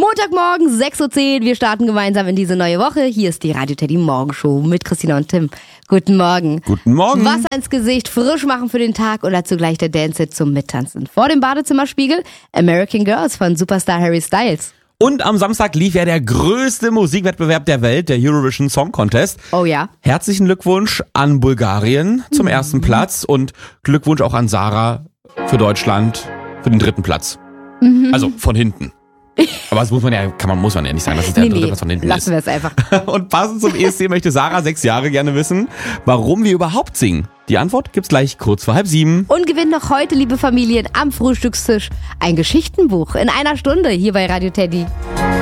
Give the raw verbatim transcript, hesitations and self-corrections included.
Montagmorgen, sechs Uhr zehn. Wir starten gemeinsam in diese neue Woche. Hier ist die Radio Teddy Morgenshow mit Christina und Tim. Guten Morgen. Guten Morgen. Wasser ins Gesicht, frisch machen für den Tag und dazu gleich der Dance-Hit zum Mittanzen. Vor dem Badezimmerspiegel American Girls von Superstar Harry Styles. Und am Samstag lief ja der größte Musikwettbewerb der Welt, der Eurovision Song Contest. Oh ja. Herzlichen Glückwunsch an Bulgarien zum mhm. ersten Platz und Glückwunsch auch an Sarah für Deutschland für den dritten Platz. Mhm. Also von hinten. Aber das muss man ja, kann man, muss man ja nicht sagen, dass es der nee, dritte nee, Platz von hinten lassen ist. wir es einfach. Und passend zum E S C möchte Sarah, sechs Jahre, gerne wissen, warum wir überhaupt singen. Die Antwort gibt's gleich kurz vor halb sieben. Und gewinnt noch heute, liebe Familien, am Frühstückstisch ein Geschichtenbuch in einer Stunde hier bei Radio Teddy.